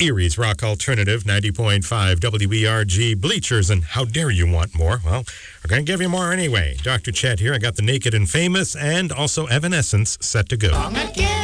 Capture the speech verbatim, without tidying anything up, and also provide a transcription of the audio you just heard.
Erie's Rock Alternative, ninety point five W E R G, Bleachers, and How Dare You Want More? Well, we're going to give you more anyway. Doctor Chet here. I got the Naked and Famous and also Evanescence set to go.